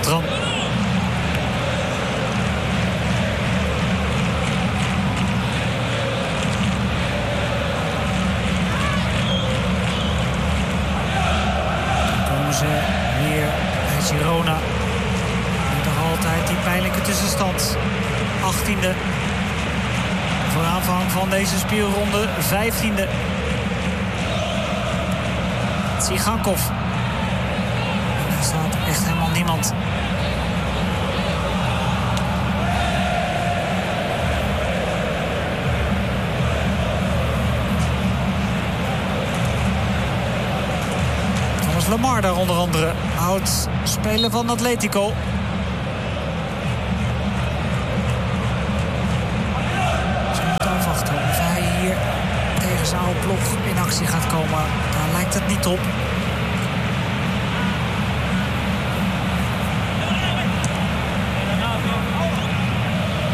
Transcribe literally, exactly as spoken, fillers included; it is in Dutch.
Beltran. Dan komen ze weer bij Girona. En nog altijd die pijnlijke tussenstand. achttiende. Voor aanvang van deze speelronde vijftiende. Tsigankov. Er staat echt helemaal niemand. Thomas Lemar daar onder andere. Oud speler van Atletico. Dus we moeten afwachten of hij hier tegen zijn oude ploeg in actie gaat komen. Daar lijkt het niet op.